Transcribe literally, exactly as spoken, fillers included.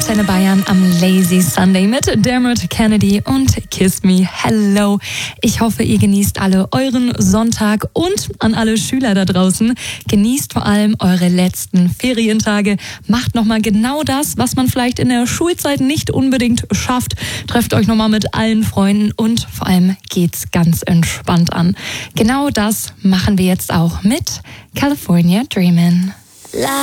Antenne Bayern am Lazy Sunday mit Dermot Kennedy und Kiss Me Hello. Ich hoffe, ihr genießt alle euren Sonntag und an alle Schüler da draußen. Genießt vor allem eure letzten Ferientage. Macht nochmal genau das, was man vielleicht in der Schulzeit nicht unbedingt schafft. Trefft euch nochmal mit allen Freunden und vor allem geht's ganz entspannt an. Genau das machen wir jetzt auch mit California Dreamin'.